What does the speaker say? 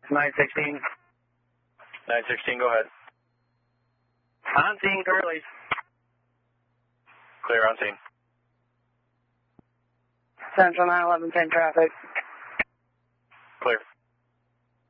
916. 916, go ahead. On scene, Curly's. Clear on scene. Central 911, 10 traffic.